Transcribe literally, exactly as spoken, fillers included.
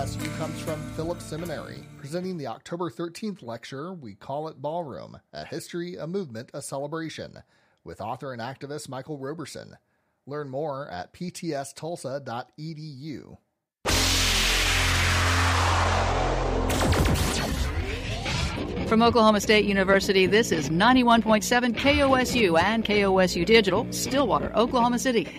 S U comes from Phillips Seminary, presenting the October thirteenth lecture, We Call It Ballroom, A History, a Movement, a Celebration, with author and activist Michael Roberson. Learn more at p t s tulsa dot e d u. From Oklahoma State University, this is ninety-one point seven K O S U and K O S U Digital, Stillwater, Oklahoma City.